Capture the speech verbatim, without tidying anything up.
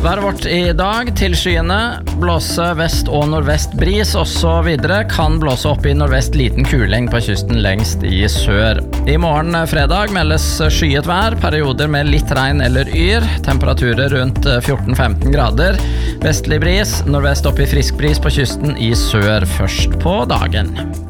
Været vårt i dag, tilskyende, blåse vest og nordvest bris, og så videre, kan blåse opp i nordvest liten kuling på kysten lengst i sør. I morgen fredag meldes skyet vær, perioder med litt regn eller yr, temperaturer rundt fjorten femten grader, vestlig bris, nordvest opp i frisk bris på kysten i sør først på dagen.